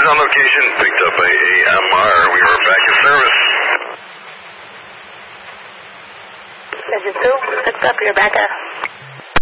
Crews on location, picked up a AMR. We are back in service. Vision 2, picked up, you're back at